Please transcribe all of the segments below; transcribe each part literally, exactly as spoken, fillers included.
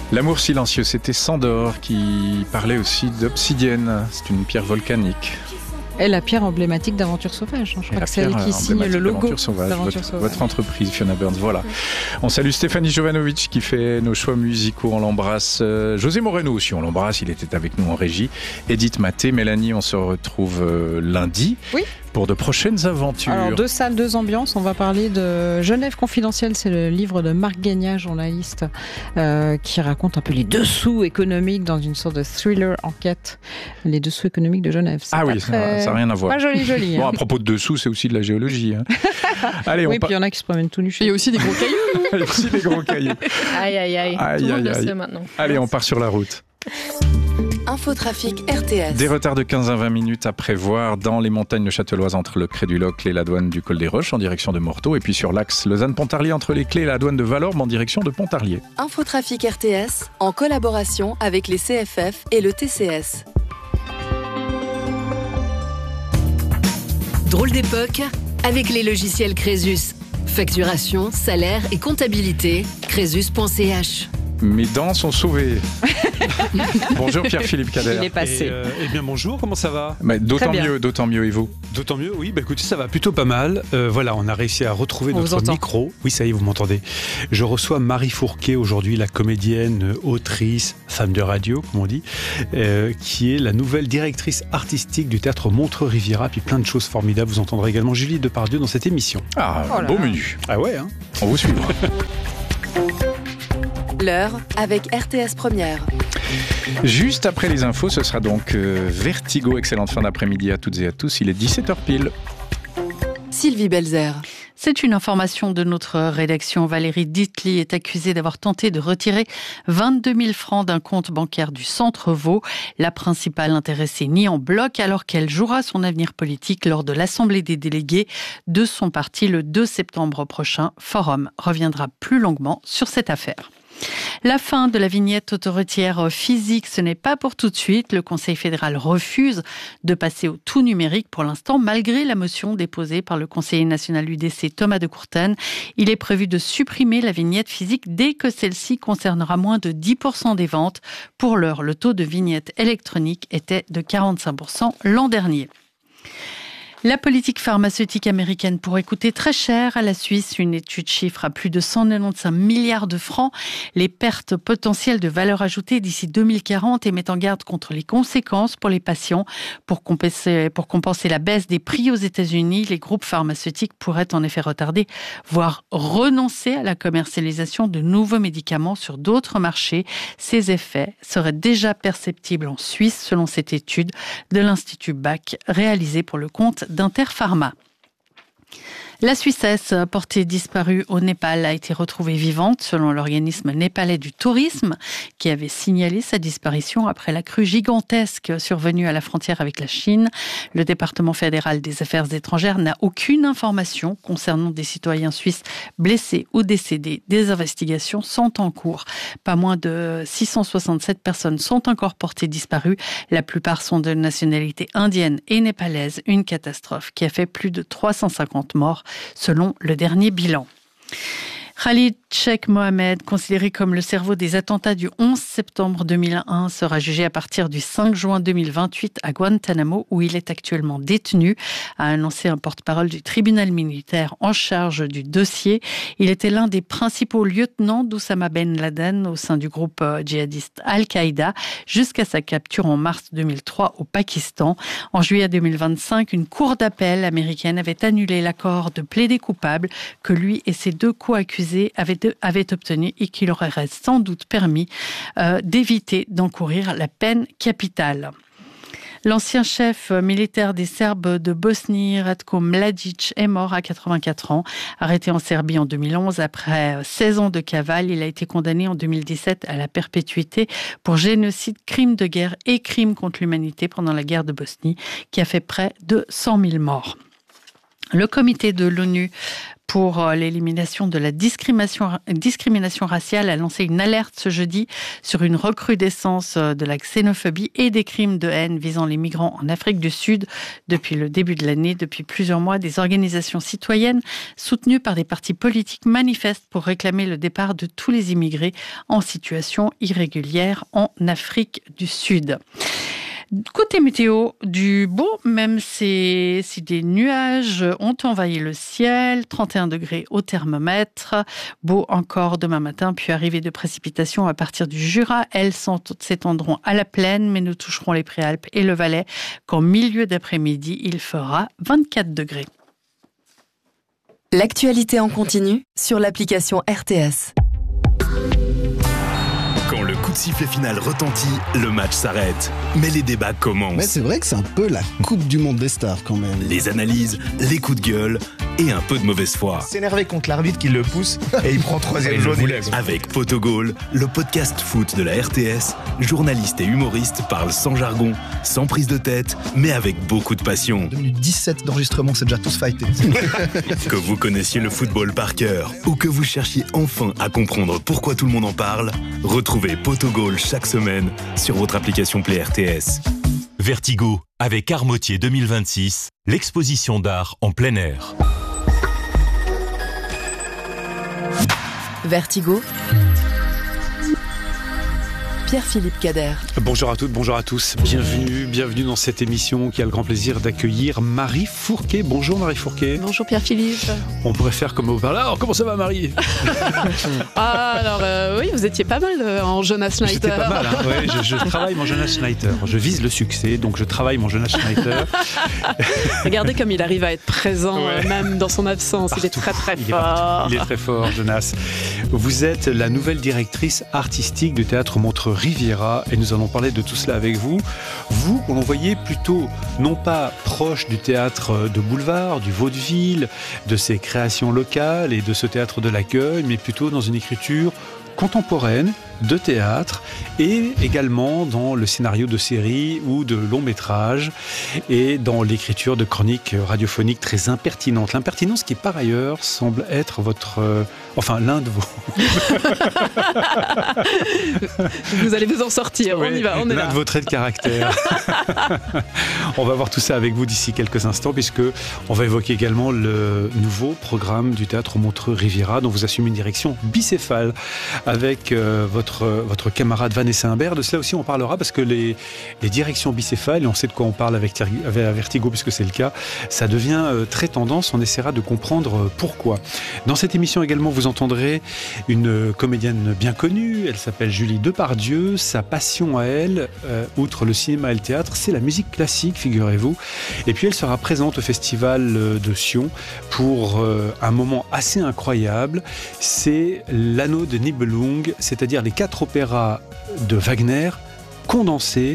L'amour silencieux, c'était Sandor qui parlait aussi d'obsidienne. C'est une pierre volcanique. Et la pierre emblématique d'Aventure Sauvage. Je crois que c'est elle qui signe le logo d'Aventure Sauvage, d'Aventure votre, Sauvage. Votre entreprise, Fiona Burns. Voilà. On salue Stéphanie Jovanovic qui fait nos choix musicaux. On l'embrasse. Euh, José Moreno aussi, on l'embrasse. Il était avec nous en régie. Edith Maté, Mélanie, on se retrouve euh, lundi. Oui. Pour de prochaines aventures. Alors, deux salles, deux ambiances. On va parler de Genève confidentielle. C'est le livre de Marc Gagna, journaliste, euh, qui raconte un peu les dessous économiques dans une sorte de thriller enquête. Les dessous économiques de Genève. C'est ah oui, très... ça n'a rien à voir. Pas joli, joli. Bon, hein. à propos de dessous, c'est aussi de la géologie. Hein. Allez, oui, on pa... puis il y en a qui se promènent tout nus. Il y a aussi des gros cailloux. Il y a aussi des gros cailloux. Aïe, aïe, aïe. aïe Tout le monde aïe, le aïe. sait maintenant. Allez, on part sur la route. Infotrafic R T S. Des retards de quinze à vingt minutes à prévoir dans les montagnes de Châteloise entre le Cré du Locle et la douane du Col des Roches en direction de Morteau, et puis sur l'axe Lausanne-Pontarlier entre les Clés et la douane de Valorbe en direction de Pontarlier. Infotrafic R T S en collaboration avec les C F F et le T C S. Drôle d'époque avec les logiciels Crésus. Facturation, salaire et comptabilité. Crésus point c h. Mes dents sont sauvées. Bonjour Pierre-Philippe Cader. Il est passé. Et, euh, eh bien bonjour, comment ça va? Mais d'autant Très bien. mieux, d'autant mieux, et vous? D'autant mieux, oui, bah écoutez, ça va plutôt pas mal. Euh, voilà, on a réussi à retrouver On vous notre entend. micro. Oui, ça y est, vous m'entendez. Je reçois Marie Fourquet aujourd'hui, la comédienne, autrice, femme de radio, comme on dit, euh, qui est la nouvelle directrice artistique du théâtre Montreux-Riviera, puis plein de choses formidables. Vous entendrez également Julie Depardieu dans cette émission. Ah, Oh là beau là. menu. Ah ouais, hein? On vous suivra. L'heure avec R T S Première. Juste après les infos, ce sera donc euh, Vertigo. Excellente fin d'après-midi à toutes et à tous. Il est dix-sept heures pile. Sylvie Belzer. C'est une information de notre rédaction. Valérie Ditli est accusée d'avoir tenté de retirer vingt-deux mille francs d'un compte bancaire du Centre Vaud. La principale intéressée nie en bloc alors qu'elle jouera son avenir politique lors de l'Assemblée des délégués de son parti le deux septembre prochain. Forum reviendra plus longuement sur cette affaire. La fin de la vignette autoroutière physique, ce n'est pas pour tout de suite. Le Conseil fédéral refuse de passer au tout numérique pour l'instant, malgré la motion déposée par le conseiller national U D C Thomas de Courtane. Il est prévu de supprimer la vignette physique dès que celle-ci concernera moins de dix pour cent des ventes. Pour l'heure, le taux de vignette électronique était de quarante-cinq pour cent l'an dernier. La politique pharmaceutique américaine pourrait coûter très cher à la Suisse. Une étude chiffre à plus de cent quatre-vingt-quinze milliards de francs les pertes potentielles de valeur ajoutée d'ici deux mille quarante et met en garde contre les conséquences pour les patients. Pour compenser, pour compenser la baisse des prix aux États-Unis, les groupes pharmaceutiques pourraient en effet retarder, voire renoncer à la commercialisation de nouveaux médicaments sur d'autres marchés. Ces effets seraient déjà perceptibles en Suisse, selon cette étude de l'Institut B A C réalisée pour le compte d'Interpharma. La Suissesse, portée disparue au Népal, a été retrouvée vivante selon l'organisme népalais du tourisme qui avait signalé sa disparition après la crue gigantesque survenue à la frontière avec la Chine. Le département fédéral des affaires étrangères n'a aucune information concernant des citoyens suisses blessés ou décédés. Des investigations sont en cours. Pas moins de six cent soixante-sept personnes sont encore portées disparues. La plupart sont de nationalité indienne et népalaise. Une catastrophe qui a fait plus de trois cent cinquante morts selon le dernier bilan. Khalid Sheikh Mohammed, considéré comme le cerveau des attentats du onze septembre deux mille un, sera jugé à partir du cinq juin deux mille vingt-huit à Guantanamo, où il est actuellement détenu, a annoncé un porte-parole du tribunal militaire en charge du dossier. Il était l'un des principaux lieutenants d'Oussama Ben Laden au sein du groupe djihadiste Al-Qaïda, jusqu'à sa capture en mars deux mille trois au Pakistan. En juillet deux mille vingt-cinq, une cour d'appel américaine avait annulé l'accord de plaider coupable que lui et ses deux co-accusés Avait, avait obtenu et qui leur aurait sans doute permis euh, d'éviter d'encourir la peine capitale. L'ancien chef militaire des Serbes de Bosnie, Ratko Mladic, est mort à quatre-vingt-quatre ans. Arrêté en Serbie en deux mille onze, après seize ans de cavale, il a été condamné en deux mille dix-sept à la perpétuité pour génocide, crime de guerre et crime contre l'humanité pendant la guerre de Bosnie, qui a fait près de cent mille morts. Le comité de l'ONU pour l'élimination de la discrimination, discrimination raciale a lancé une alerte ce jeudi sur une recrudescence de la xénophobie et des crimes de haine visant les migrants en Afrique du Sud. Depuis le début de l'année, depuis plusieurs mois, des organisations citoyennes soutenues par des partis politiques manifestent pour réclamer le départ de tous les immigrés en situation irrégulière en Afrique du Sud. Côté météo, du beau, même si, si des nuages ont envahi le ciel, trente et un degrés au thermomètre, beau encore demain matin, puis arrivée de précipitations à partir du Jura. Elles s'étendront à la plaine, mais nous toucherons les Préalpes et le Valais, qu'en milieu d'après-midi, il fera vingt-quatre degrés. L'actualité en continu sur l'application R T S. Quand le coup de sifflet final retentit, le match s'arrête. Mais les débats commencent. Mais c'est vrai que c'est un peu la Coupe du Monde des stars quand même. Les analyses, les coups de gueule et un peu de mauvaise foi. S'énerver contre l'arbitre qui le pousse et il prend troisième jaune. Avec Potogol, le podcast foot de la R T S, journalistes et humoristes parlent sans jargon, sans prise de tête, mais avec beaucoup de passion. deux minutes dix-sept d'enregistrement, c'est déjà tous fightés. Que vous connaissiez le football par cœur ou que vous cherchiez enfin à comprendre pourquoi tout le monde en parle, retrouvez Potogol chaque semaine sur votre application Play R T S. Vertigo, avec Armotier deux mille vingt-six, l'exposition d'art en plein air. Vertigo, Pierre-Philippe Cader. Bonjour à toutes, bonjour à tous. Bienvenue, bienvenue dans cette émission qui a le grand plaisir d'accueillir Marie Fourquet. Bonjour Marie Fourquet. Bonjour Pierre-Philippe. On pourrait faire comme au parleur. Alors, comment ça va Marie? Ah, alors euh, oui, vous étiez pas mal euh, en Jonas Schneider. J'étais pas mal, hein, ouais, je, je travaille mon Jonas Schneider. Je vise le succès, donc je travaille mon Jonas Schneider. Regardez comme il arrive à être présent, ouais. euh, même dans son absence. Partout. Il est très très il fort. Est il est très fort, Jonas. Vous êtes la nouvelle directrice artistique du théâtre Montreux Riviera et nous allons parler de tout cela avec vous. Vous, on l'on voyait plutôt non pas proche du théâtre de boulevard, du vaudeville, de ses créations locales et de ce théâtre de l'accueil, mais plutôt dans une écriture contemporaine de théâtre et également dans le scénario de séries ou de longs métrages et dans l'écriture de chroniques radiophoniques très impertinentes. L'impertinence qui par ailleurs semble être votre... Euh, enfin l'un de vos... Vous allez vous en sortir, oui, on y va, on est là. L'un de vos traits de caractère. On va voir tout ça avec vous d'ici quelques instants puisque on va évoquer également le nouveau programme du théâtre Montreux Riviera dont vous assumez une direction bicéphale avec euh, votre votre camarade Vanessa Imbert. De cela aussi on parlera parce que les, les directions bicéphales, et on sait de quoi on parle avec, avec Vertigo puisque c'est le cas, ça devient euh, très tendance, on essaiera de comprendre euh, pourquoi. Dans cette émission également vous entendrez une comédienne bien connue, elle s'appelle Julie Depardieu, sa passion à elle, euh, outre le cinéma et le théâtre, c'est la musique classique, figurez-vous, et puis elle sera présente au festival de Sion pour euh, un moment assez incroyable, c'est l'anneau de Nibelung, c'est-à-dire les quatre opéras de Wagner condensés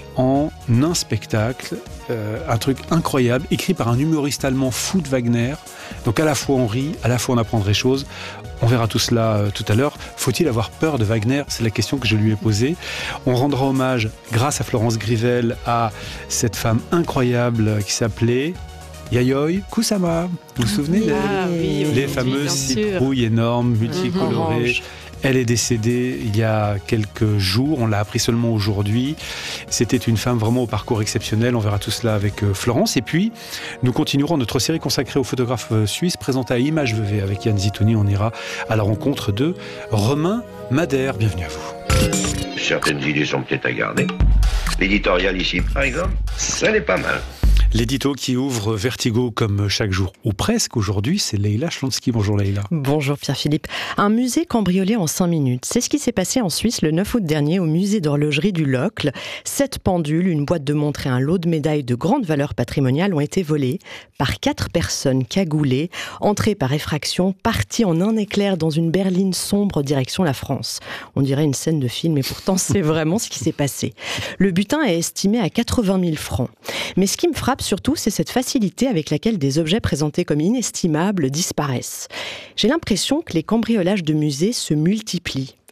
en un spectacle, euh, un truc incroyable, écrit par un humoriste allemand fou de Wagner. Donc à la fois on rit, à la fois on apprend des choses. On verra tout cela euh, tout à l'heure. Faut-il avoir peur de Wagner? C'est la question que je lui ai posée. On rendra hommage, grâce à Florence Grivel, à cette femme incroyable qui s'appelait Yayoi Kusama. Vous vous souvenez d'elle? Ah, oui, oui, les oui, fameuses citrouilles énormes, multicolorées. Mmh. Elle est décédée il y a quelques jours, on l'a appris seulement aujourd'hui. C'était une femme vraiment au parcours exceptionnel, on verra tout cela avec Florence. Et puis, nous continuerons notre série consacrée aux photographes suisses présentée à Image V V avec Yann Zitouni. On ira à la rencontre de Romain Madère. Bienvenue à vous. Certaines idées sont peut-être à garder. L'éditorial ici, par exemple, ça n'est pas mal. L'édito qui ouvre Vertigo comme chaque jour, ou presque aujourd'hui, c'est Leïla Schlonsky. Bonjour Leïla. Bonjour Pierre-Philippe. Un musée cambriolé en cinq minutes. C'est ce qui s'est passé en Suisse le neuf août dernier au musée d'horlogerie du Locle. Sept pendules, une boîte de montres et un lot de médailles de grande valeur patrimoniale ont été volés par quatre personnes cagoulées, entrées par effraction, parties en un éclair dans une berline sombre direction la France. On dirait une scène de film et pourtant c'est vraiment ce qui s'est passé. Le butin est estimé à quatre-vingt mille francs. Mais ce qui me frappe surtout, c'est cette facilité avec laquelle des objets présentés comme inestimables disparaissent. J'ai l'impression que les cambriolages de musées se multiplient.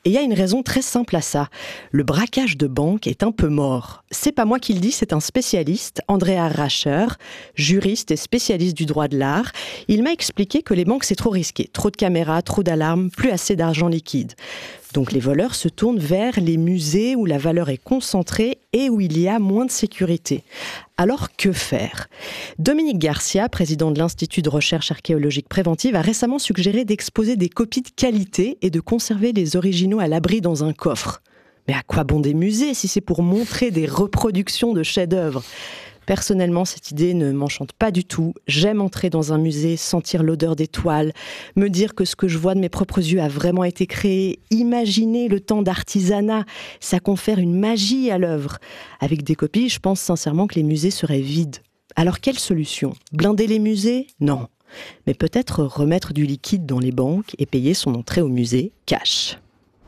Et il y a une raison très simple à ça. Le braquage de banque est un peu mort. C'est pas moi qui le dis, c'est un spécialiste, Andrea Racher, juriste et spécialiste du droit de l'art. Il m'a expliqué que les banques, c'est trop risqué. Trop de caméras, trop d'alarmes, plus assez d'argent liquide. Donc les voleurs se tournent vers les musées où la valeur est concentrée et où il y a moins de sécurité. Alors que faire ? Dominique Garcia, président de l'Institut de recherche archéologique préventive, a récemment suggéré d'exposer des copies de qualité et de conserver les originaux à l'abri dans un coffre. Mais à quoi bon des musées si c'est pour montrer des reproductions de chefs-d'œuvre ? Personnellement, cette idée ne m'enchante pas du tout. J'aime entrer dans un musée, sentir l'odeur des toiles, me dire que ce que je vois de mes propres yeux a vraiment été créé, imaginer le temps d'artisanat, ça confère une magie à l'œuvre. Avec des copies, je pense sincèrement que les musées seraient vides. Alors quelle solution ? Blinder les musées ? Non. Mais peut-être remettre du liquide dans les banques et payer son entrée au musée cash.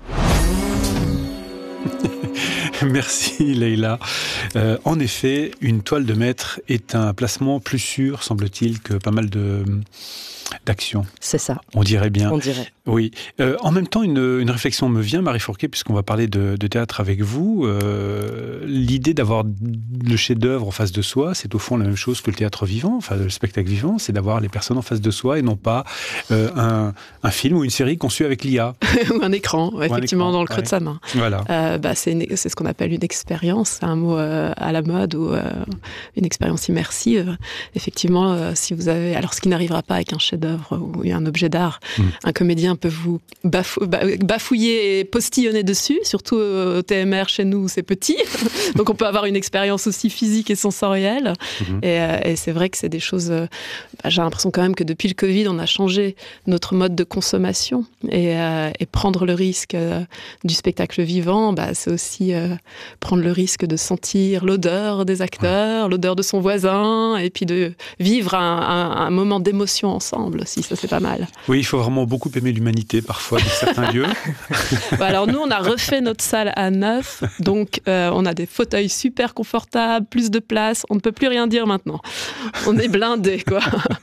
Merci Leïla. Euh, en effet, une toile de maître est un placement plus sûr, semble-t-il, que pas mal de d'actions. C'est ça. On dirait bien. On dirait. Oui. Euh, en même temps, une, une réflexion me vient, Marie Fourquet, puisqu'on va parler de, de théâtre avec vous. Euh, l'idée d'avoir le chef-d'œuvre en face de soi, c'est au fond la même chose que le théâtre vivant, enfin le spectacle vivant, c'est d'avoir les personnes en face de soi et non pas euh, un, un film ou une série conçue avec l'I A. Ou un écran, effectivement, un écran, dans le creux ouais. de sa main. Voilà. Euh, bah, c'est, une, c'est ce qu'on appelle une expérience, c'est un mot euh, à la mode, ou euh, une expérience immersive. Effectivement, euh, si vous avez... Alors, ce qui n'arrivera pas avec un chef-d'œuvre ou un objet d'art, mmh. un comédien peut vous bafou- bafouiller et postillonner dessus, surtout au T M R chez nous, c'est petit. Donc, on peut avoir une expérience aussi physique et sensorielle. Mmh. Et, euh, et c'est vrai que c'est des choses... Euh, bah, j'ai l'impression quand même que depuis le Covid, on a changé notre mode de consommation. Et, euh, et prendre le risque euh, du spectacle vivant, bah, c'est aussi euh, prendre le risque de sentir l'odeur des acteurs, ouais. l'odeur de son voisin, et puis de vivre un, un, un moment d'émotion ensemble aussi, ça c'est pas mal. Oui, il faut vraiment beaucoup aimer l'humanité parfois dans certains lieux. Bah, alors nous, on a refait notre salle à neuf, donc euh, on a des fauteuils super confortables, plus de place, on ne peut plus rien dire maintenant. On est blindés, quoi.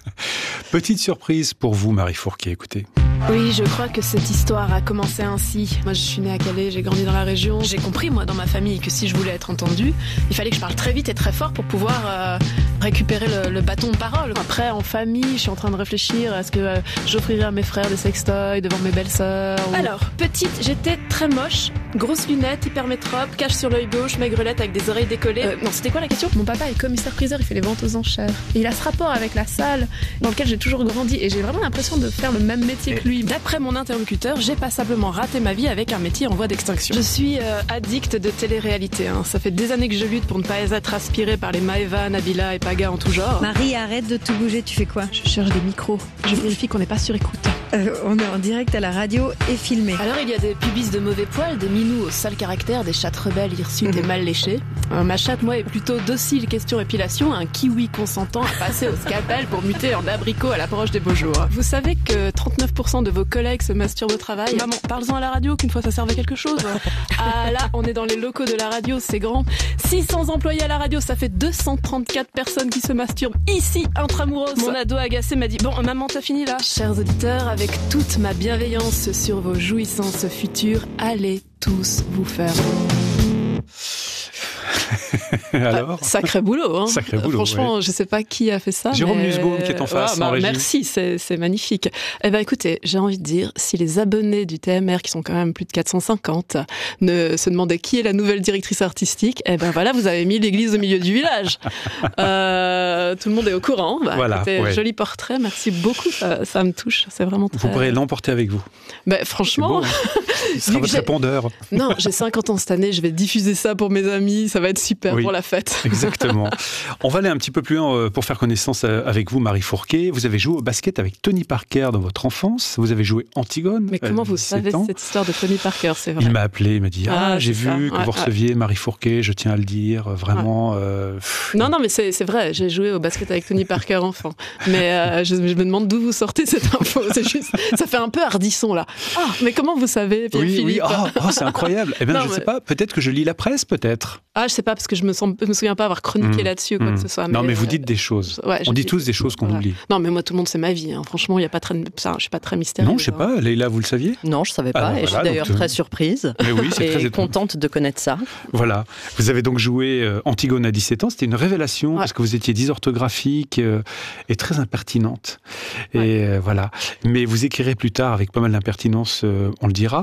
Petite surprise pour vous, Marie Fourquet, écoutez. Oui, je crois que cette histoire a commencé ainsi. Moi, je suis née à Calais, j'ai grandi dans la région. J'ai compris, moi, dans ma famille, que si je voulais être entendue, il fallait que je parle très vite et très fort pour pouvoir euh, récupérer le, le bâton de parole. Après, en famille, je suis en train de réfléchir à ce que euh, j'offrirais à mes frères des sextoys devant mes belles-sœurs. Ou... Alors, petite, j'étais très moche, grosses lunettes, hyper métrope, cache sur l'œil gauche, maigrelette avec des oreilles décollées. Euh, non, c'était quoi la question ? Mon papa est commissaire-priseur, il fait les ventes aux enchères. Et il a ce rapport avec la salle dans lequel j'ai toujours grandi et j'ai vraiment l'impression de faire le même métier que lui. D'après mon interlocuteur, j'ai passablement raté ma vie avec un métier en voie d'extinction. Je suis euh, addict de télé-réalité. Hein. Ça fait des années que je lutte pour ne pas être aspirée par les Maëva, Nabila et Paga en tout genre. Marie, arrête de tout bouger, tu fais quoi ? Je cherche des micros. Je vérifie qu'on n'est pas sur écoute. Euh, on est en direct à la radio et filmé. Alors il y a des pubis de mauvais poils, des minous au sale caractère, des chattes rebelles hirsutes mmh. et mal léchées. Euh, ma chatte, moi, est plutôt docile question épilation, un kiwi consentant à passer au scalpel pour muter en abricot à l'approche des beaux jours. Vous savez que trente-neuf pour cent de vos collègues se masturbent au travail. Maman, parle-en à la radio qu'une fois ça servait quelque chose. Ah là, on est dans les locaux de la radio, c'est grand. six cents employés à la radio, ça fait deux cent trente-quatre personnes qui se masturbent ici, intramuros. Mon ado agacé m'a dit, bon, maman, t'as fini là ? Chers auditeurs, avec toute ma bienveillance sur vos jouissances futures, allez tous vous faire... Alors ah, sacré boulot, hein. Sacré boulot. Franchement, ouais. je sais pas qui a fait ça. Jérôme mais... Nussbaum qui est en face. Ouais, bah, en régie. Merci, c'est, c'est magnifique. Eh ben, écoutez, j'ai envie de dire, si les abonnés du T M R, qui sont quand même plus de quatre cent cinquante, ne se demandaient qui est la nouvelle directrice artistique, eh ben voilà, vous avez mis l'église au milieu du village. euh, tout le monde est au courant. Bah, voilà. Écoutez, ouais. Joli portrait, merci beaucoup. Ça, ça me touche. C'est vraiment très. Vous pourrez l'emporter avec vous. Ben, franchement. Beau, hein. Ce sera votre répondeur. Non, j'ai cinquante ans cette année. Je vais diffuser ça pour mes amis. Ça va être super oui. pour la fête. Exactement. On va aller un petit peu plus loin pour faire connaissance avec vous, Marie Fourquet. Vous avez joué au basket avec Tony Parker dans votre enfance. Vous avez joué Antigone. Mais comment vous savez ans. cette histoire de Tony Parker, c'est vrai ? Il m'a appelé, il m'a dit ah, ah j'ai vu ça. que ouais, vous receviez ouais. Marie Fourquet. Je tiens à le dire, vraiment. Ouais. Euh, pff, non, non, mais c'est, c'est vrai. J'ai joué au basket avec Tony Parker enfant. Mais euh, je, je me demande d'où vous sortez cette info. C'est juste, ça fait un peu hardisson là. Ah, mais comment vous savez, Pierre-Philippe ? Oui, oui. Oh, oh, c'est incroyable. Eh bien, non, je ne mais... sais pas. Peut-être que je lis la presse, peut-être. Ah, je sais pas parce parce que je me, sens, me souviens pas avoir chroniqué mmh. là-dessus ou quoi mmh. que ce soit. Non, mais, mais vous euh, dites des choses. Ouais, On dit dis, tous des choses qu'on voilà. oublie. Non, mais moi, tout le monde sait ma vie. Hein. Franchement, il y a pas très, ça, je suis pas très mystérieuse. Non, je sais hein. pas. Leïla, vous le saviez ? Non, je savais pas. Ah, et voilà, je suis d'ailleurs donc, très surprise. Mais oui, c'est et très étonnant. contente de connaître ça. Voilà. Vous avez donc joué euh, Antigone à dix-sept ans. C'était une révélation ouais. parce que vous étiez dysorthographique euh, et très impertinente. Et ouais. euh, voilà. Mais vous écrirez plus tard avec pas mal d'impertinence, euh, on le dira.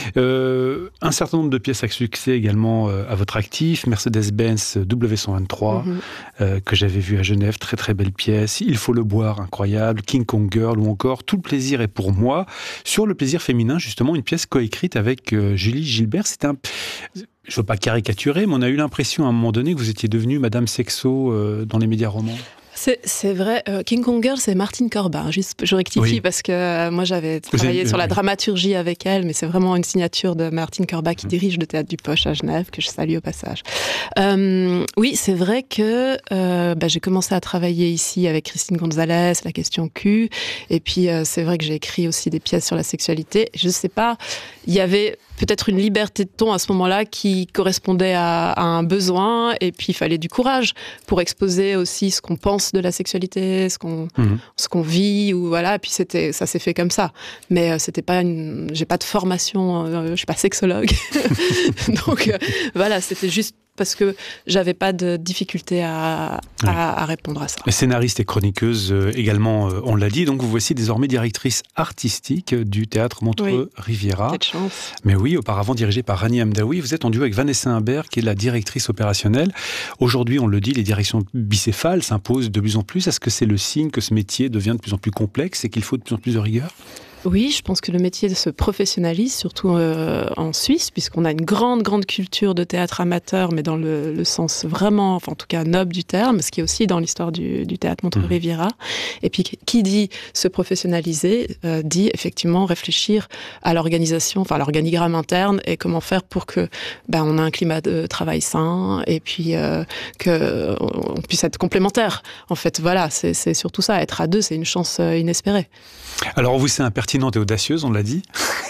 Euh, un certain nombre de pièces à succès également euh, à votre actif. Mercedes-Benz W cent vingt-trois, mm-hmm. euh, que j'avais vu à Genève. Très très belle pièce. Il faut le boire, incroyable. King Kong Girl ou encore Tout le plaisir est pour moi. Sur le plaisir féminin, justement, une pièce coécrite avec euh, Julie Gilbert. C'était un... Je ne veux pas caricaturer, mais on a eu l'impression à un moment donné que vous étiez devenue Madame Sexo euh, dans les médias romans. C'est, c'est vrai. Euh, King Kong Girl, c'est Martine Corbin. Juste, je rectifie oui. parce que euh, moi, j'avais travaillé avez, sur euh, la oui. dramaturgie avec elle, mais c'est vraiment une signature de Martine Corbin qui mmh. dirige le Théâtre du Poche à Genève, que je salue au passage. Euh, oui, c'est vrai que euh, bah, j'ai commencé à travailler ici avec Christine Gonzalez, La question Q, et puis euh, c'est vrai que j'ai écrit aussi des pièces sur la sexualité. Je sais pas, il y avait peut-être une liberté de ton à ce moment-là qui correspondait à, à un besoin, et puis il fallait du courage pour exposer aussi ce qu'on pense de la sexualité, ce qu'on mmh. ce qu'on vit, ou voilà. Et puis c'était, ça s'est fait comme ça. Mais euh, c'était pas une, j'ai pas de formation, euh, je suis pas sexologue, donc euh, voilà, c'était juste parce que j'avais pas de difficulté à, ouais. à, à répondre à ça. Scénariste et chroniqueuse euh, également, euh, on l'a dit. Donc vous voici désormais directrice artistique du Théâtre Montreux oui. Riviera. Quelle chance. Mais oui, auparavant dirigée par Rani Hamdaoui. Vous êtes en duo avec Vanessa Imbert, qui est la directrice opérationnelle. Aujourd'hui, on le dit, les directions bicéphales s'imposent de plus en plus. Est-ce que c'est le signe que ce métier devient de plus en plus complexe et qu'il faut de plus en plus de rigueur ? Oui, je pense que le métier se professionnalise, surtout euh, en Suisse, puisqu'on a une grande, grande culture de théâtre amateur, mais dans le, le sens vraiment, enfin en tout cas noble du terme, ce qui est aussi dans l'histoire du, du théâtre Montreux Riviera. Mmh. Et puis, qui dit se professionnaliser, euh, dit effectivement réfléchir à l'organisation, enfin à l'organigramme interne, et comment faire pour que ben, on ait un climat de travail sain, et puis euh, qu'on puisse être complémentaires. En fait, voilà, c'est, c'est surtout ça. Être à deux, c'est une chance inespérée. Alors, vous, c'est impertinente et audacieuse, on l'a dit.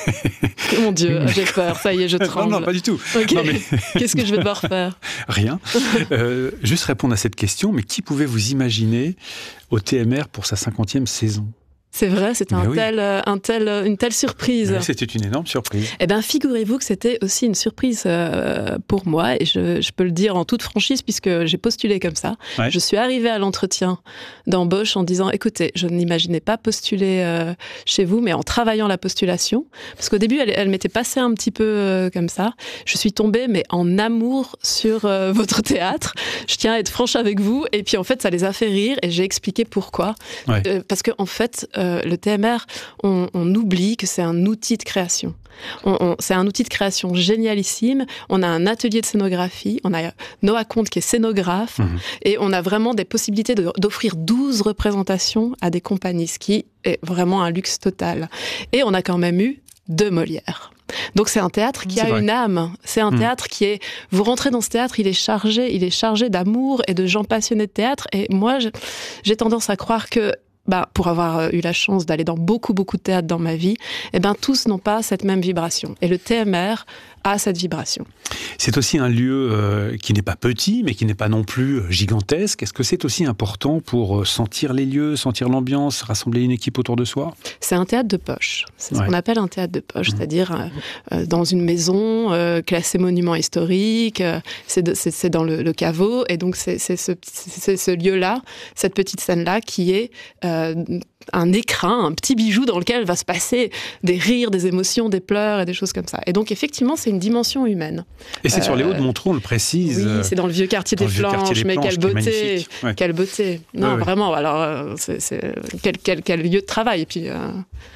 Mon Dieu, j'ai peur, ça y est, je tremble. Non, non, pas du tout. Okay. Non, mais... Qu'est-ce que je vais devoir faire ? Rien. Euh, juste répondre à cette question, mais qui pouvait vous imaginer au T M R pour sa cinquantième saison ? C'est vrai, c'était un oui. tel, un tel, une telle surprise. Oui, c'était une énorme surprise. Eh bien, figurez-vous que c'était aussi une surprise euh, pour moi, et je, je peux le dire en toute franchise, puisque j'ai postulé comme ça. Ouais. Je suis arrivée à l'entretien d'embauche en disant, écoutez, je n'imaginais pas postuler euh, chez vous, mais en travaillant la postulation, parce qu'au début, elle, elle m'était passée un petit peu euh, comme ça. Je suis tombée, mais en amour sur euh, votre théâtre. Je tiens à être franche avec vous, et puis en fait, ça les a fait rire, et j'ai expliqué pourquoi. Ouais. Euh, parce qu'en en fait, Euh, le T M R, on, on oublie que c'est un outil de création. On, on, c'est un outil de création génialissime. On a un atelier de scénographie. On a Noah Comte qui est scénographe. Mmh. Et on a vraiment des possibilités de, d'offrir douze représentations à des compagnies, ce qui est vraiment un luxe total. Et on a quand même eu deux Molières. Donc c'est un théâtre qui c'est a vrai. Une âme. C'est un mmh. théâtre qui est... Vous rentrez dans ce théâtre, il est chargé, il est chargé d'amour et de gens passionnés de théâtre. Et moi, je, j'ai tendance à croire que bah, pour avoir eu la chance d'aller dans beaucoup, beaucoup de théâtres dans ma vie, eh ben, tous n'ont pas cette même vibration. Et le T M R a cette vibration. C'est aussi un lieu euh, qui n'est pas petit, mais qui n'est pas non plus gigantesque. Est-ce que c'est aussi important pour sentir les lieux, sentir l'ambiance, rassembler une équipe autour de soi ? C'est un théâtre de poche. C'est ouais. ce qu'on appelle un théâtre de poche, mmh. c'est-à-dire euh, dans une maison euh, classée monument historique, euh, c'est, de, c'est, c'est dans le, le caveau, et donc c'est, c'est, ce, c'est ce lieu-là, cette petite scène-là, qui est euh, un écrin, un petit bijou dans lequel va se passer des rires, des émotions, des pleurs et des choses comme ça. Et donc effectivement, c'est une dimension humaine. Et c'est euh, sur les Hauts-de-Montreux, on le précise. Oui, c'est dans le vieux quartier des Planches, mais quelle beauté, ouais. quelle beauté. Non, ouais, ouais. vraiment, alors, c'est, c'est quel, quel, quel lieu de travail. Et puis, euh...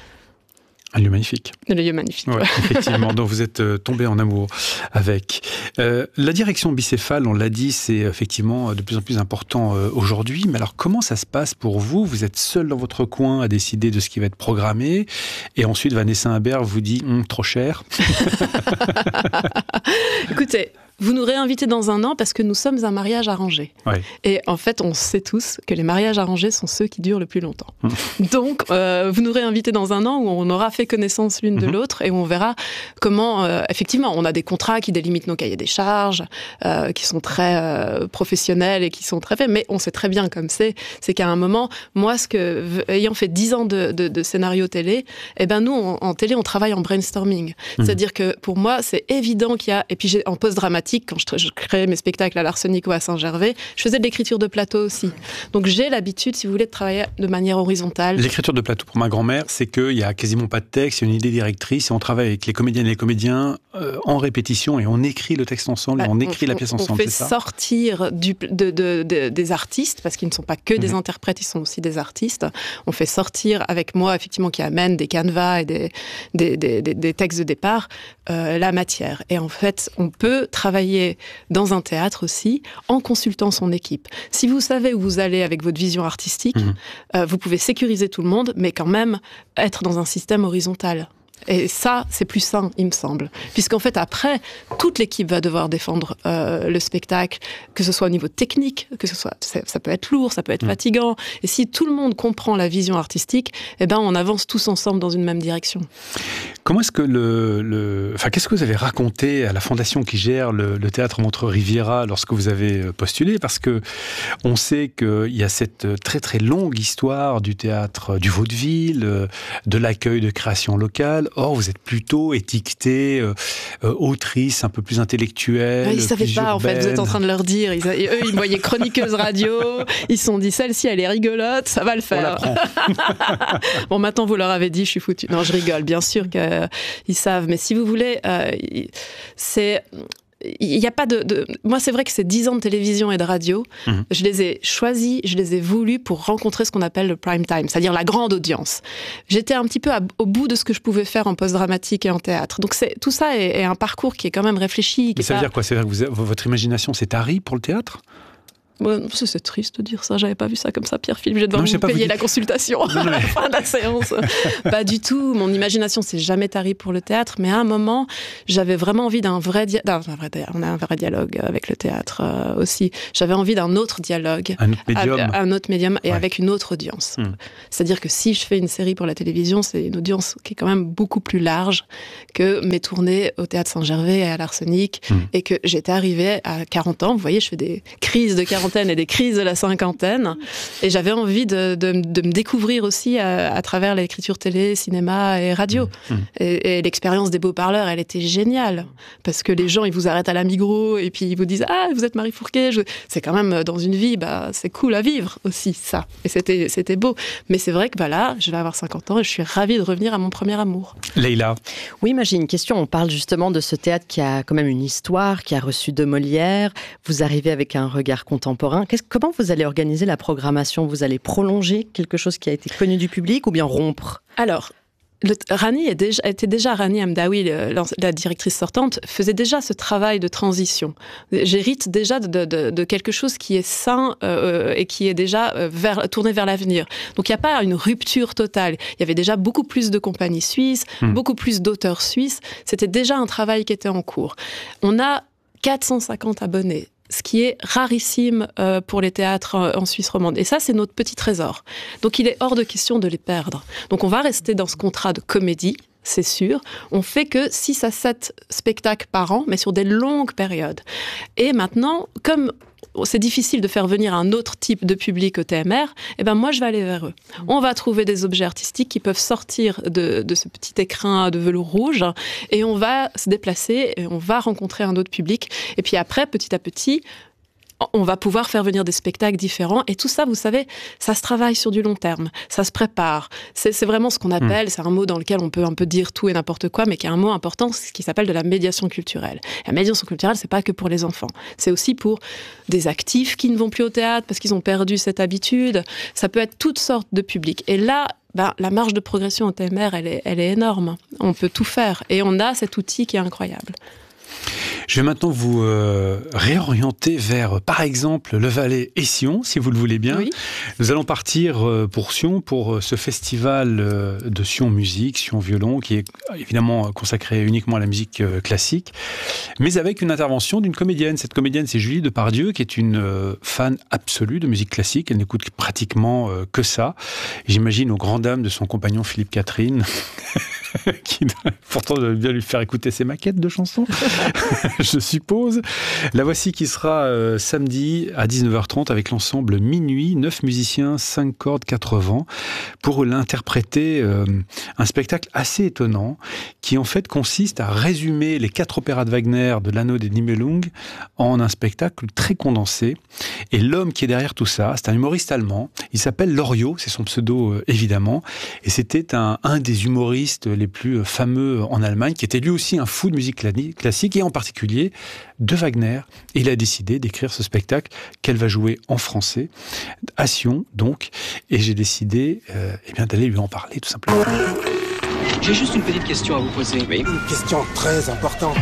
un lieu magnifique. Un lieu magnifique. Ouais, effectivement, donc vous êtes euh, tombé en amour avec. Euh, la direction bicéphale, on l'a dit, c'est effectivement de plus en plus important euh, aujourd'hui. Mais alors, comment ça se passe pour vous ? Vous êtes seul dans votre coin à décider de ce qui va être programmé. Et ensuite, Vanessa Imbert vous dit hm, trop cher. Écoutez, vous nous réinvitez dans un an parce que nous sommes un mariage arrangé. Ouais. Et en fait, on sait tous que les mariages arrangés sont ceux qui durent le plus longtemps. Mmh. Donc, euh, vous nous réinvitez dans un an où on aura fait connaissance l'une mmh. de l'autre et on verra comment, euh, effectivement, on a des contrats qui délimitent nos cahiers des charges, euh, qui sont très euh, professionnels et qui sont très faits, mais on sait très bien comme c'est, c'est qu'à un moment, moi, ce que, ayant fait dix ans de, de, de scénario télé, eh ben nous, en, en télé, on travaille en brainstorming. Mmh. C'est-à-dire que pour moi, c'est évident qu'il y a, et puis j'ai, en post-dramatique, quand je, je créais mes spectacles à l'Arsenic ou à Saint-Gervais, je faisais de l'écriture de plateau aussi. Donc j'ai l'habitude, si vous voulez, de travailler de manière horizontale. L'écriture de plateau pour ma grand-mère, c'est qu'il n'y a quasiment pas de texte, il y a une idée directrice, et on travaille avec les comédiennes et les comédiens euh, en répétition, et on écrit le texte ensemble, et on, on écrit la pièce ensemble. On fait sortir du, de, de, de, des artistes, parce qu'ils ne sont pas que des mmh. interprètes, ils sont aussi des artistes. On fait sortir avec moi, effectivement, qui amène des canevas et des, des, des, des, des textes de départ, euh, la matière. Et en fait, on peut travailler dans un théâtre aussi, en consultant son équipe. Si vous savez où vous allez avec votre vision artistique, mmh. euh, vous pouvez sécuriser tout le monde, mais quand même être dans un système horizontal. Et ça, c'est plus sain, il me semble. Puisqu'en fait, après, toute l'équipe va devoir défendre euh, le spectacle, que ce soit au niveau technique, que ce soit, ça, ça peut être lourd, ça peut être mmh. fatigant. Et si tout le monde comprend la vision artistique, eh ben, on avance tous ensemble dans une même direction. Comment est-ce que le, le... Enfin, qu'est-ce que vous avez raconté à la fondation qui gère le, le théâtre Montreux Riviera lorsque vous avez postulé? Parce que on sait qu'il y a cette très très longue histoire du théâtre du vaudeville, de l'accueil de création locale. Or, vous êtes plutôt étiquetée euh, euh, autrice, un peu plus intellectuelle. Ils ne savaient pas, urbaine. En fait, vous êtes en train de leur dire. Ils, eux, ils me voyaient chroniqueuse radio. Ils se sont dit, celle-ci, elle est rigolote, ça va le faire. Bon, maintenant, vous leur avez dit, je suis foutue. Non, je rigole, bien sûr qu'ils savent. Mais si vous voulez, euh, c'est... Il n'y a pas de, de... Moi, c'est vrai que ces dix ans de télévision et de radio, mmh. je les ai choisis, je les ai voulus pour rencontrer ce qu'on appelle le prime time, c'est-à-dire la grande audience. J'étais un petit peu à, au bout de ce que je pouvais faire en post-dramatique et en théâtre. Donc, c'est, tout ça est, est un parcours qui est quand même réfléchi. Mais ça veut pas... dire quoi? Ça veut dire que vous, votre imagination s'est tarie pour le théâtre? Ouais, c'est triste de dire ça, j'avais pas vu ça comme ça, Pierre-Philippe, je vais devoir vous payer vous la consultation non, à la fin de la séance. Pas du tout, mon imagination s'est jamais tarie pour le théâtre, mais à un moment, j'avais vraiment envie d'un vrai dialogue, on a un vrai dialogue avec le théâtre euh, aussi, j'avais envie d'un autre dialogue, un autre médium, avec, un autre médium et ouais. avec une autre audience. Hum. C'est-à-dire que si je fais une série pour la télévision, c'est une audience qui est quand même beaucoup plus large que mes tournées au Théâtre Saint-Gervais et à l'Arsenic, hum. et que j'étais arrivée à quarante ans, vous voyez, je fais des crises de quarantaine et des crises de la cinquantaine, et j'avais envie de, de, de me découvrir aussi à, à travers l'écriture télé, cinéma et radio. Mmh. Et, et l'expérience des beaux-parleurs, elle était géniale, parce que les gens, ils vous arrêtent à la Migros, et puis ils vous disent « Ah, vous êtes Marie Fourquet !» je... C'est quand même, dans une vie, bah, c'est cool à vivre aussi, ça. Et c'était, c'était beau. Mais c'est vrai que bah, là, je vais avoir cinquante ans, et je suis ravie de revenir à mon premier amour. Leïla. Oui, moi j'ai une question. On parle justement de ce théâtre qui a quand même une histoire, qui a reçu de Molière. Vous arrivez avec un regard contemporain. Qu'est-ce, comment vous allez organiser la programmation? Vous allez prolonger quelque chose qui a été connu du public ou bien rompre? Alors, le, Rani est déjà, était déjà, Rani Hamdaoui, la, la directrice sortante, faisait déjà ce travail de transition. J'hérite déjà de, de, de quelque chose qui est sain euh, et qui est déjà vers, tourné vers l'avenir. Donc il n'y a pas une rupture totale. Il y avait déjà beaucoup plus de compagnies suisses, mmh. beaucoup plus d'auteurs suisses. C'était déjà un travail qui était en cours. On a quatre cent cinquante abonnés, ce qui est rarissime euh, pour les théâtres euh, en Suisse romande. Et ça, c'est notre petit trésor. Donc, il est hors de question de les perdre. Donc, on va rester dans ce contrat de comédie, c'est sûr. On fait que six à sept spectacles par an, mais sur des longues périodes. Et maintenant, comme c'est difficile de faire venir un autre type de public au T M R, eh ben moi, je vais aller vers eux. On va trouver des objets artistiques qui peuvent sortir de, de ce petit écrin de velours rouge, et on va se déplacer, et on va rencontrer un autre public. Et puis après, petit à petit, on va pouvoir faire venir des spectacles différents. Et tout ça, vous savez, ça se travaille sur du long terme. Ça se prépare. C'est, c'est vraiment ce qu'on appelle, mmh. c'est un mot dans lequel on peut un peu dire tout et n'importe quoi, mais qui est un mot important, ce qui s'appelle de la médiation culturelle. La médiation culturelle, c'est pas que pour les enfants. C'est aussi pour des actifs qui ne vont plus au théâtre parce qu'ils ont perdu cette habitude. Ça peut être toutes sortes de publics. Et là, ben, la marge de progression au T M R, elle est, elle est énorme. On peut tout faire. Et on a cet outil qui est incroyable. Je vais maintenant vous euh, réorienter vers, par exemple, le Valais et Sion, si vous le voulez bien. Oui. Nous allons partir euh, pour Sion, pour euh, ce festival euh, de Sion Musique, Sion Violon, qui est évidemment consacré uniquement à la musique euh, classique, mais avec une intervention d'une comédienne. Cette comédienne, c'est Julie Depardieu, qui est une euh, fan absolue de musique classique. Elle n'écoute pratiquement euh, que ça. J'imagine aux grandes dames de son compagnon Philippe Catherine, qui pourtant doit bien lui faire écouter ses maquettes de chansons, je suppose. La voici qui sera euh, samedi à dix-neuf heures trente avec l'ensemble Minuit, neuf musiciens, cinq cordes, quatre vents, pour l'interpréter euh, un spectacle assez étonnant qui en fait consiste à résumer les quatre opéras de Wagner de l'Anneau des Nibelungen en un spectacle très condensé. Et l'homme qui est derrière tout ça, c'est un humoriste allemand. Il s'appelle Loriot, c'est son pseudo euh, évidemment. Et c'était un, un des humoristes les plus fameux en Allemagne, qui était lui aussi un fou de musique classique, et en particulier de Wagner. Et il a décidé d'écrire ce spectacle qu'elle va jouer en français, à Sion donc, et j'ai décidé euh, eh bien, d'aller lui en parler tout simplement. J'ai juste une petite question à vous poser. Oui. Une question très importante.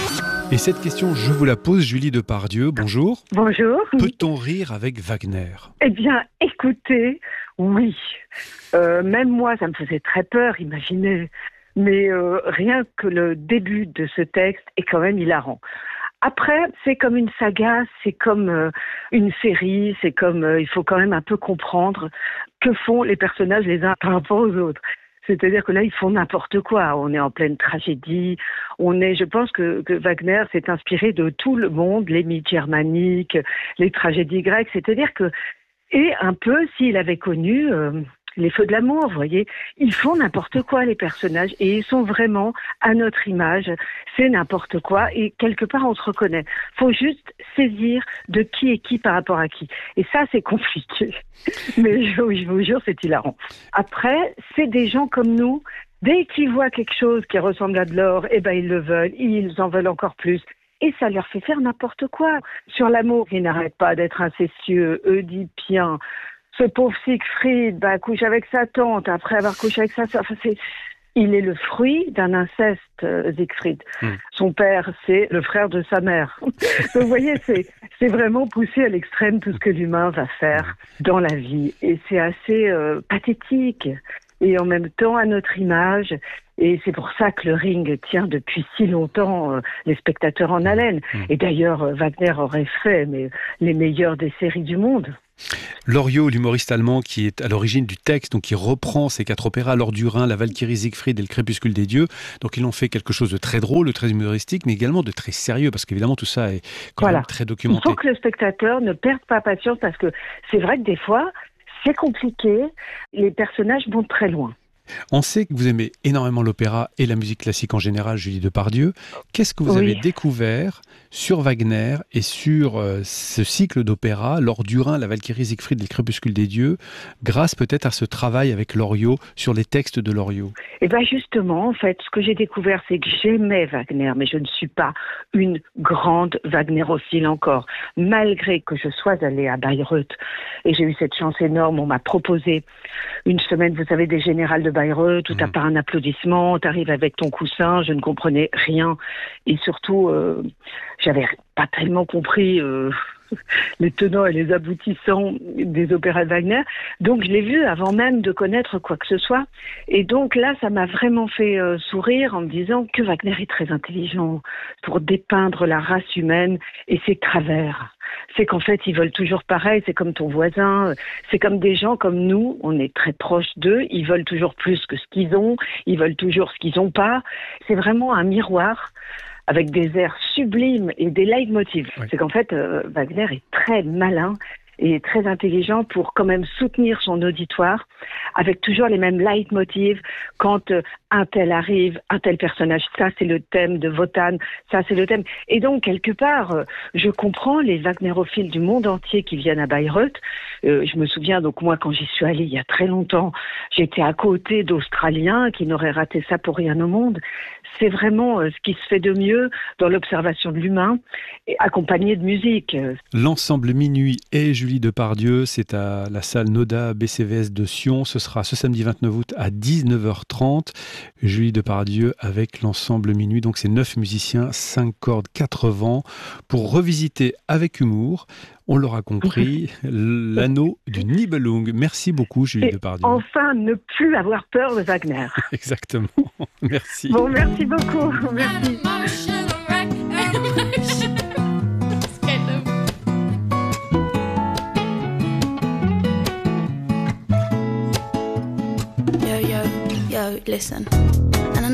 Et cette question, je vous la pose, Julie Depardieu, bonjour. Bonjour. Peut-on rire avec Wagner ? Eh bien, écoutez, oui. Euh, même moi, ça me faisait très peur, imaginez. Mais euh, rien que le début de ce texte est quand même hilarant. Après, c'est comme une saga, c'est comme euh, une série, c'est comme... Euh, il faut quand même un peu comprendre que font les personnages les uns par rapport aux autres. C'est-à-dire que là, ils font n'importe quoi. On est en pleine tragédie. On est, je pense que, que Wagner s'est inspiré de tout le monde, les mythes germaniques, les tragédies grecques. C'est-à-dire que... Et un peu, s'il avait connu... Euh, les feux de l'amour, vous voyez, ils font n'importe quoi, les personnages, et ils sont vraiment à notre image. C'est n'importe quoi, et quelque part, on se reconnaît. Faut juste saisir de qui est qui par rapport à qui. Et ça, c'est compliqué. Mais je, je vous jure, c'est hilarant. Après, c'est des gens comme nous. Dès qu'ils voient quelque chose qui ressemble à de l'or, eh ben, ils le veulent, ils en veulent encore plus. Et ça leur fait faire n'importe quoi. Sur l'amour, ils n'arrêtent pas d'être incestueux, oedipien. Ce pauvre Siegfried, bah, couche avec sa tante, après avoir couché avec sa sœur. Enfin, c'est... Il est le fruit d'un inceste, euh, Siegfried. Mm. Son père, c'est le frère de sa mère. Donc, vous voyez, c'est, c'est vraiment poussé à l'extrême tout ce que l'humain va faire dans la vie. Et c'est assez euh, pathétique. Et en même temps, à notre image. Et c'est pour ça que le Ring tient depuis si longtemps euh, les spectateurs en haleine. Mm. Et d'ailleurs, euh, Wagner aurait fait mais, les meilleures des séries du monde. Loriot, l'humoriste allemand qui est à l'origine du texte, donc qui reprend ces quatre opéras, L'Or du Rhin, La Valkyrie Siegfried et Le Crépuscule des Dieux. Donc ils ont fait quelque chose de très drôle, de très humoristique, mais également de très sérieux, parce qu'évidemment tout ça est quand voilà. même très documenté. Il faut que le spectateur ne perde pas patience, parce que c'est vrai que des fois, c'est compliqué, les personnages vont très loin. On sait que vous aimez énormément l'opéra et la musique classique en général, Julie Depardieu. Qu'est-ce que vous oui. avez découvert sur Wagner et sur euh, ce cycle d'opéra, L'Or du Rhin, La Valkyrie Siegfried et Le Crépuscule des Dieux, grâce peut-être à ce travail avec Loriot sur les textes de Loriot ? Eh bien justement, en fait, ce que j'ai découvert, c'est que j'aimais Wagner, mais je ne suis pas une grande Wagnerophile encore, malgré que je sois allée à Bayreuth. Et j'ai eu cette chance énorme, on m'a proposé une semaine, vous savez, des générales de Bayreuth, où t'as mmh. pas un applaudissement, t'arrives avec ton coussin, je ne comprenais rien. Et surtout, euh, j'avais pas tellement compris euh, les tenants et les aboutissants des opéras de Wagner. Donc je l'ai vu avant même de connaître quoi que ce soit. Et donc là, ça m'a vraiment fait euh, sourire en me disant que Wagner est très intelligent pour dépeindre la race humaine et ses travers. C'est qu'en fait, ils veulent toujours pareil, c'est comme ton voisin, c'est comme des gens comme nous, on est très proches d'eux, ils veulent toujours plus que ce qu'ils ont, ils veulent toujours ce qu'ils n'ont pas. C'est vraiment un miroir avec des airs sublimes et des leitmotivs. Oui. C'est qu'en fait, euh, Wagner est très malin et très intelligent pour quand même soutenir son auditoire avec toujours les mêmes leitmotivs. Quand euh, un tel arrive, un tel personnage, ça c'est le thème de Wotan, ça c'est le thème. Et donc, quelque part, euh, je comprends les Wagnerophiles du monde entier qui viennent à Bayreuth. Euh, je me souviens, donc moi, quand j'y suis allée il y a très longtemps, j'étais à côté d'Australiens qui n'auraient raté ça pour rien au monde. C'est vraiment euh, ce qui se fait de mieux dans l'observation de l'humain, et accompagné de musique. L'ensemble Minuit et Julie Depardieu, c'est à la salle Noda B C V S de Sion. Ce sera ce samedi vingt-neuf août à dix-neuf heures trente. Julie Depardieu avec l'ensemble Minuit. Donc c'est neuf musiciens, cinq cordes, quatre vents pour revisiter avec humour, on l'aura compris, l'anneau du Nibelung. Merci beaucoup Julie Et Depardieu. Enfin, ne plus avoir peur de Wagner. Exactement. Merci. Bon, merci beaucoup. Merci. Yo, yo, yo, listen. And I